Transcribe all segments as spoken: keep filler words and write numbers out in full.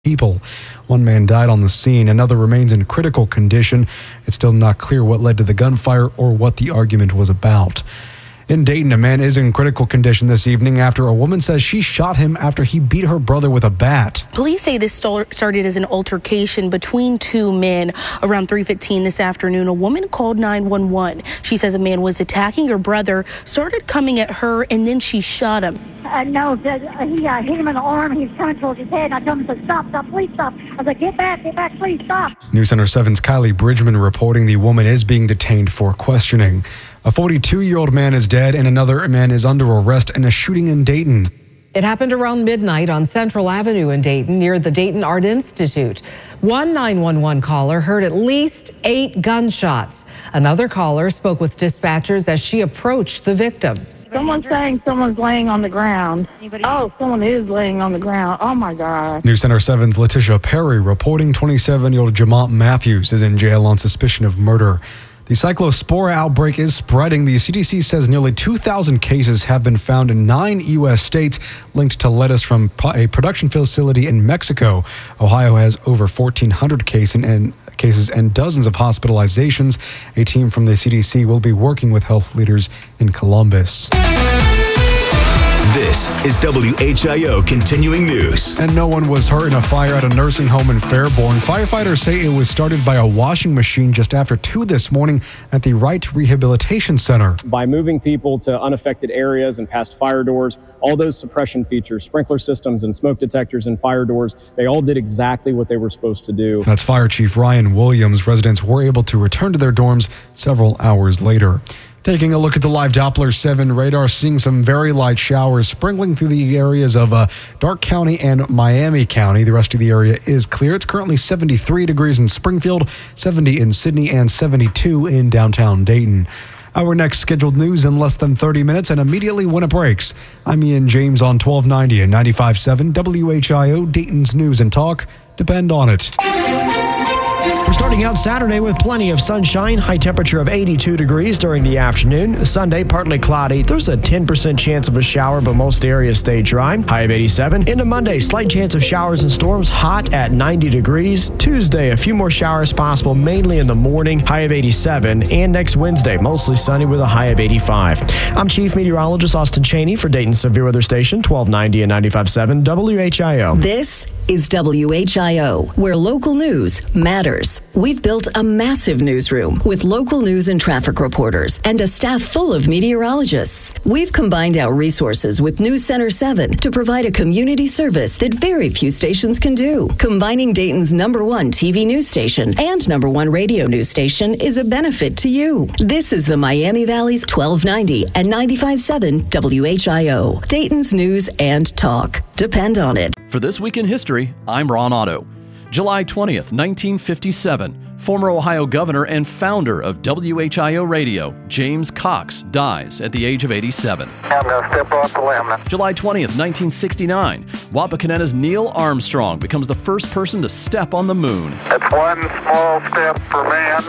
people. One man died on the scene. Another remains in critical condition. It's still not clear what led to the gunfire or what the argument was about. In Dayton, a man is in critical condition this evening after a woman says she shot him after he beat her brother with a bat. Police say this started as an altercation between two men around three fifteen this afternoon. A woman called nine one one. She says a man was attacking her brother, started coming at her, and then she shot him. Uh, no, the, uh, he uh, hit him in the arm. He was coming towards his head, and I told him to stop, stop, please stop. I was like, get back, get back, please stop. News Center seven's Kylie Bridgman reporting the woman is being detained for questioning. A forty-two-year-old man is dead, and another man is under arrest in a shooting in Dayton. It happened around midnight on Central Avenue in Dayton near the Dayton Art Institute. One nine one one caller heard at least eight gunshots. Another caller spoke with dispatchers as she approached the victim. Someone's saying someone's laying on the ground. Oh, someone is laying on the ground. Oh, my God. News Center seven's Letitia Perry reporting twenty-seven-year-old Jamont Matthews is in jail on suspicion of murder. The cyclospora outbreak is spreading. The C D C says nearly two thousand cases have been found in nine U S states linked to lettuce from a production facility in Mexico. Ohio has over fourteen hundred cases and cases and dozens of hospitalizations. A team from the C D C will be working with health leaders in Columbus. This is W H I O Continuing News. And no one was hurt in a fire at a nursing home in Fairborn. Firefighters say it was started by a washing machine just after two this morning at the Wright Rehabilitation Center. By moving people to unaffected areas and past fire doors, all those suppression features, sprinkler systems and smoke detectors and fire doors, they all did exactly what they were supposed to do. That's Fire Chief Ryan Williams. Residents were able to return to their dorms several hours later. Taking a look at the live Doppler seven radar, seeing some very light showers sprinkling through the areas of uh, Darke County and Miami County. The rest of the area is clear. It's currently seventy-three degrees in Springfield, seventy in Sydney, and seventy-two in downtown Dayton. Our next scheduled news in less than thirty minutes and immediately when it breaks. I'm Ian James on twelve ninety and ninety-five point seven W H I O, Dayton's News and Talk. Depend on it. We're starting out Saturday with plenty of sunshine, high temperature of eighty-two degrees during the afternoon. Sunday, partly cloudy. There's a ten percent chance of a shower, but most areas stay dry. High of eighty-seven. Into Monday, slight chance of showers and storms, hot at ninety degrees. Tuesday, a few more showers possible, mainly in the morning, high of eighty-seven. And next Wednesday, mostly sunny with a high of eighty-five. I'm Chief Meteorologist Austin Cheney for Dayton Severe Weather Station, twelve ninety and ninety-five point seven W H I O. This is W H I O, where local news matters. We've built a massive newsroom with local news and traffic reporters and a staff full of meteorologists. We've combined our resources with News Center seven to provide a community service that very few stations can do. Combining Dayton's number one T V news station and number one radio news station is a benefit to you. This is the Miami Valley's twelve ninety and ninety-five point seven W H I O, Dayton's News and Talk. Depend on it. For This Week in History, I'm Ron Otto. July twentieth, nineteen fifty-seven, former Ohio governor and founder of W H I O Radio, James Cox, dies at the age of eighty-seven. I'm going to step off the limb. July twentieth, nineteen sixty-nine, Wapakoneta's Neil Armstrong becomes the first person to step on the moon. It's one small step for man,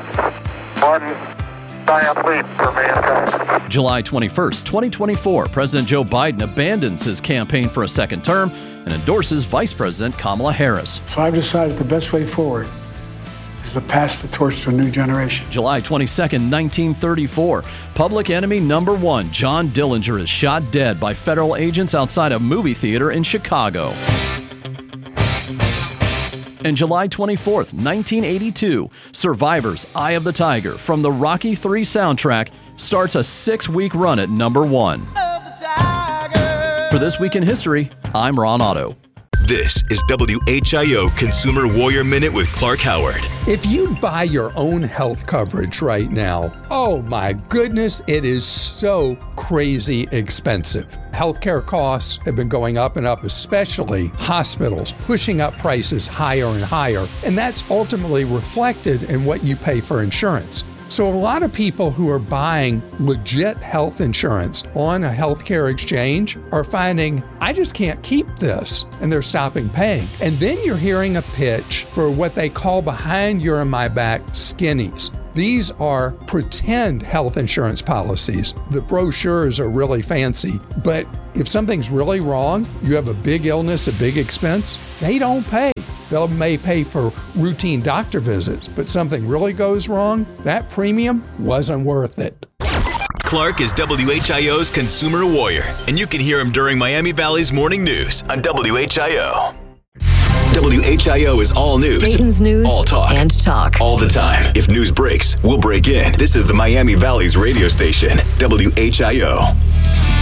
one giant leap for mankind. July twenty-first, twenty twenty-four, President Joe Biden abandons his campaign for a second term and endorses Vice President Kamala Harris. So I've decided the best way forward is to pass the torch to a new generation. July twenty-second, nineteen thirty-four, public enemy number one, John Dillinger, is shot dead by federal agents outside a movie theater in Chicago. And July twenty-fourth, nineteen eighty-two, Survivor's Eye of the Tiger from the Rocky three soundtrack starts a six-week run at number one. For This Week in History, I'm Ron Otto. This is W H I O Consumer Warrior Minute with Clark Howard. If you buy your own health coverage right now, oh my goodness, it is so crazy expensive. Healthcare costs have been going up and up, especially hospitals, pushing up prices higher and higher, and that's ultimately reflected in what you pay for insurance. So a lot of people who are buying legit health insurance on a healthcare exchange are finding, I just can't keep this, and they're stopping paying. And then you're hearing a pitch for what they call behind your and my back skinnies. These are pretend health insurance policies. The brochures are really fancy, but if something's really wrong, you have a big illness, a big expense, they don't pay. They may pay for routine doctor visits, but something really goes wrong, that premium wasn't worth it. Clark is W H I O's consumer warrior, and you can hear him during Miami Valley's morning news on W H I O. W H I O is all news, Dayton's news, all talk, and talk. all the time. If news breaks, we'll break in. This is the Miami Valley's radio station, W H I O.